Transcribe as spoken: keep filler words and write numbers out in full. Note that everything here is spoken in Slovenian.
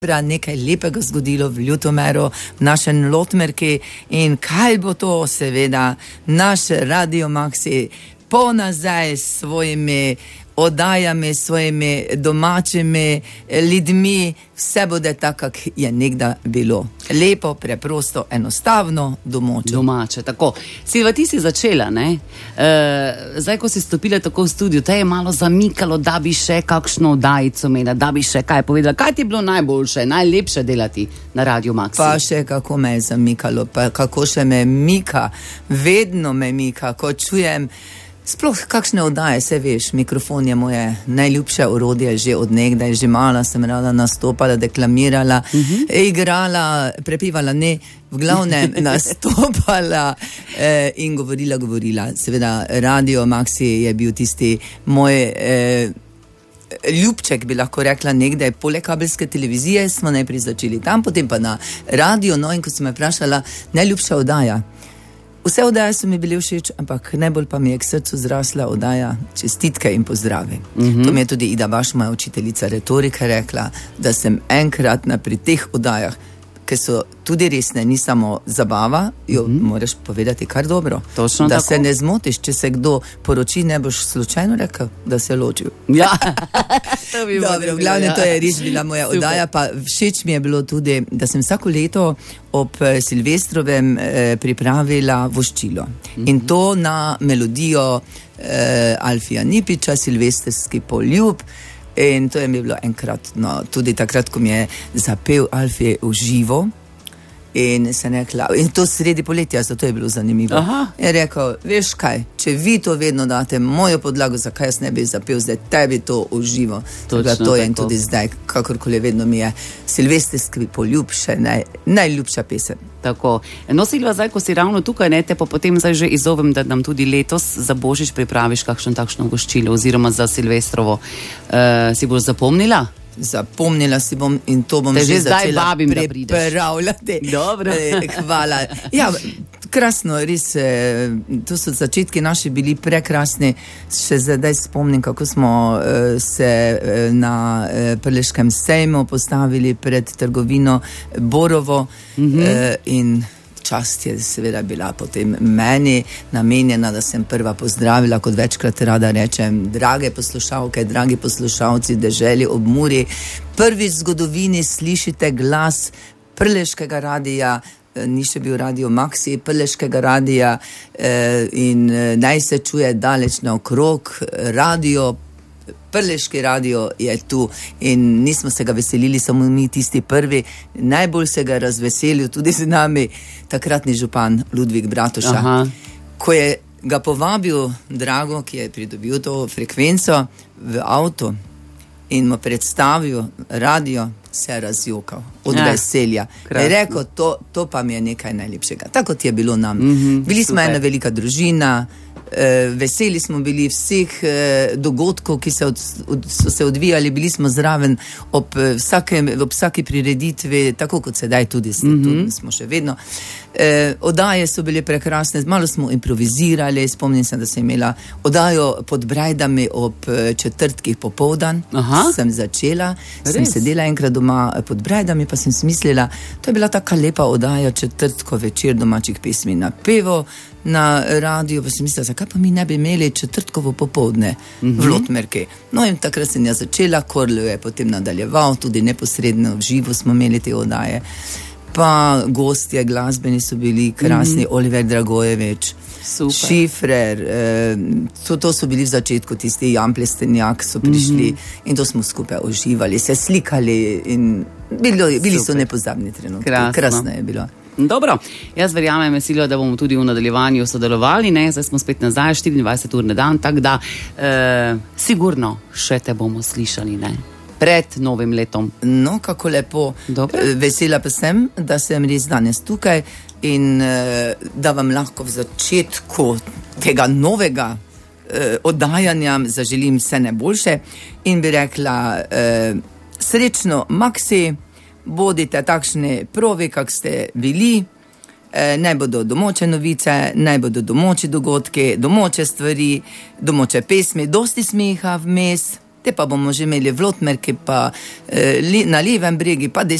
nekaj lepega zgodilo v Ljutomeru, v našem Lotmerki in kaj bo to, seveda, naš Radio Maxi ponazaj s svojimi oddajami, svojimi domačimi ljudmi, vse bude tako, kak je nekdaj bilo. Lepo, preprosto, enostavno, domače. Domače, tako. Silva, ti si začela, ne? E, zdaj, ko si stopila tako v studio, te je malo zamikalo, da bi še kakšno oddajico imela, da bi še kaj povedala. Kaj ti je bilo najboljše, najlepše delati na Radio Maxi? Pa še kako me je zamikalo, pa kako še me mika, vedno me mika, ko čujem sploh kakšne oddaje, se veš, mikrofon je moje najljubše orodje, že od nekdaj, že mala sem rada nastopala, deklamirala, uh-huh. igrala, prepivala, ne, v glavnem nastopala eh, in govorila, govorila. Seveda, Radio Maxi je bil tisti moj eh, ljubček, bi lahko rekla, nekdaj, poleg kabelske televizije smo najprej začeli tam, potem pa na radio, no, in ko si me vprašala, najljubša oddaja. Vse oddaje so mi bili všeč, ampak najbolj pa mi je k srcu zrasla oddaja Čestitke in pozdravi. Mm-hmm. To mi je tudi Ida Baš, moja učiteljica retorike, rekla, da sem enkrat na pri teh oddajah, ki so tudi resne, ni samo zabava, jo mm-hmm. moraš povedati kar dobro. Točno da tako. Se ne zmotiš, če se kdo poroči, ne boš slučajno rekel, da se ločil. Ja, to bi dobro, v glavnem, ja. To je res bila moja Super. Oddaja, pa všeč mi je bilo tudi, da sem vsako leto ob Silvestrovem eh, pripravila voščilo. Mm-hmm. In to na melodijo eh, Alfija Nipiča, Silvestrski poljub. In to je mi bilo enkrat, no, tudi takrat, ko mi je zapel Alfije v živo. In se rekla, in to sredi poletja, zato je bilo zanimivo. Aha. Je rekel, veš kaj, če vi to vedno date mojo podlago, zakaj jaz ne bi zapel zdaj tebi to v živo. Točno, to je in tudi zdaj, kakorkoli vedno mi je Silvestrski poljub še naj, najljubša pesem. Tako. No, Silva, zdaj, ko si ravno tukaj, ne, te pa potem zdaj že izovem, da nam tudi letos za Božič pripraviš kakšno takšno voščilo oziroma za Silvestrovo. Uh, si boš zapomnila? Zapomnila si bom in to bom Te že, že zdaj začela vabim, pripravljati. Dobro. Hvala. Ja, krasno, res, to so začetki naši bili prekrasni. Še zdaj spomnim, kako smo se na Prleškem sejmu postavili pred trgovino Borovo, mm-hmm. in čast je seveda bila potem meni namenjena, da sem prva pozdravila, kot večkrat rada rečem, drage poslušalke, dragi poslušalci deželi ob Muri, prvi v zgodovini slišite glas Prleškega radija, ni še bil Radio Maxi, Prleškega radija, eh, in naj se čuje daleč naokrog, radio Prleški radio je tu in nismo se ga veselili samo mi tisti prvi, najbolj se ga razveselil tudi z nami takratni župan Ludvik Bratuša. Aha. Ko je ga povabil Drago, ki je pridobil to frekvenco, v avto in mu predstavil radio, se je razjokal od ja, veselja. Je rekel, to, to pa mi je nekaj najlepšega. Tako ti je bilo nam. Mm-hmm, bili smo super. Ena velika družina, Uh, veseli smo bili vseh uh, dogodkov, ki se od, od, so se odvijali, bili smo zraven ob, uh, vsakem, ob vsaki prireditvi, tako kot sedaj tudi, mm-hmm. tudi smo še vedno. Uh, oddaje so bile prekrasne, malo smo improvizirali, spomnim se, da sem imela oddajo pod Brajdami ob uh, četrtkih popoldan. Aha. Sem začela, Res? Sem sedela enkrat doma pod Brajdami, pa sem si mislila, to je bila taka lepa oddaja četrtko večer domačih pesmi na pevo, na radio, pa sem mislila, zakaj pa mi ne bi imeli četrtkovo popoldne mm-hmm. v Lotmerki. No in takrat sem ja začela, Korljo je potem nadaljeval, tudi neposredno v živo smo imeli te oddaje. Pa gostje glasbeni so bili krasni, mm-hmm. Oliver Dragojevič, Super. Šifrer, eh, to, to so bili v začetku, tisti Jan Plestenjak so prišli mm-hmm. in to smo skupaj uživali, se slikali in bilo, bili so nepozabni trenutki. Krasno. Krasno je bilo. Dobro, jaz verjamem, Silva, da bomo tudi v nadaljevanju sodelovali, ne, zdaj smo spet nazaj, štiriindvajset ur na dan, tako da eh, sigurno še te bomo slišali, ne, pred novim letom. No, kako lepo. Dobro. Vesela pa sem, da sem res danes tukaj in eh, da vam lahko v začetku tega novega eh, oddajanja zaželim vse najboljše in bi rekla eh, srečno Maxi, bodite takšni provi, kak ste bili, e, naj bodo domače novice, naj bodo domači dogodki, domače stvari, domače pesmi, dosti smeha vmes, te pa bomo že imeli v Lotmerki, pa eh, li, na levem bregi, pa